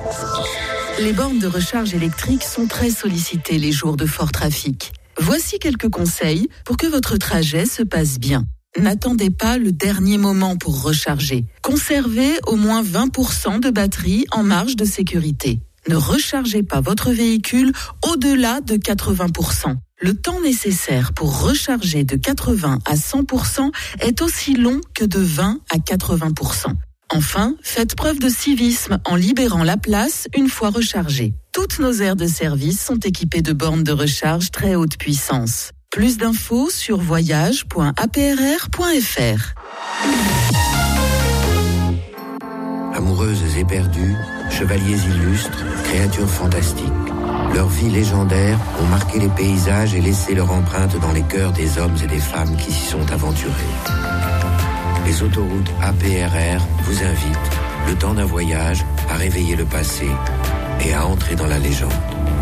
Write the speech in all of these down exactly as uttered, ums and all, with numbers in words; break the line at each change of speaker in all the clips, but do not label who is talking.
Les bornes de recharge électrique sont très sollicitées les jours de fort trafic. Voici quelques conseils pour que votre trajet se passe bien. N'attendez pas le dernier moment pour recharger. Conservez au moins vingt pour cent de batterie en marge de sécurité. Ne rechargez pas votre véhicule au-delà de quatre-vingts pour cent. Le temps nécessaire pour recharger de quatre-vingts à cent pour cent est aussi long que de vingt à quatre-vingts pour cent. Enfin, faites preuve de civisme en libérant la place une fois rechargée. Toutes nos aires de service sont équipées de bornes de recharge très haute puissance. Plus d'infos sur voyage point a p r r point f r.
Amoureuses éperdues, chevaliers illustres, créatures fantastiques. Leurs vies légendaires ont marqué les paysages et laissé leur empreinte dans les cœurs des hommes et des femmes qui s'y sont aventurés. Les autoroutes A P R R vous invitent, le temps d'un voyage, à réveiller le passé et à entrer dans la légende.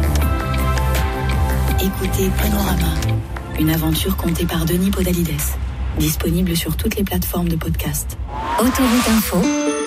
Écoutez Panorama, une aventure contée par Denis Podalides. Disponible sur toutes les plateformes de podcast. Autoroute Info.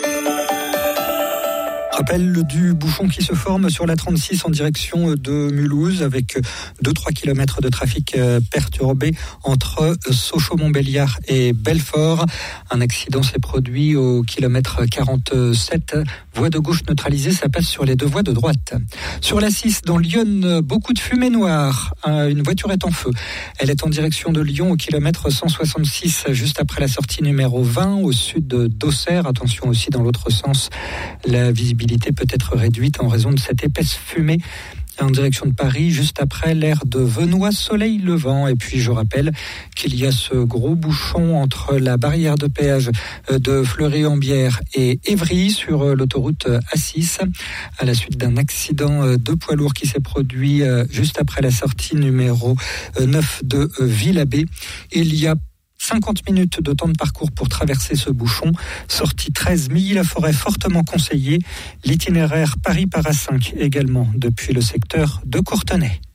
Rappel du bouchon qui se forme sur la trente-six en direction de Mulhouse avec deux à trois kilomètres de trafic perturbé entre Sochaux-Montbéliard et Belfort. Un accident s'est produit au kilomètre quarante-sept. Voie de gauche neutralisée, ça passe sur les deux voies de droite. Sur la six, dans Lyon, beaucoup de fumée noire. Une voiture est en feu. Elle est en direction de Lyon au kilomètre cent soixante-six, juste après la sortie numéro vingt, au sud d'Auxerre. Attention aussi dans l'autre sens, la visibilité peut être réduite en raison de cette épaisse fumée en direction de Paris, juste après l'aire de Venoy-Soleil-Levant. Et puis je rappelle qu'il y a ce gros bouchon entre la barrière de péage de Fleury-en-Bière et Évry sur l'autoroute A six, à la suite d'un accident de poids lourd qui s'est produit juste après la sortie numéro neuf de Villabé. Il y a cinquante minutes de temps de parcours pour traverser ce bouchon. Sortie treize, Milly-la-Forêt, fortement conseillé. L'itinéraire Paris-Paras cinq également depuis le secteur de Courtenay.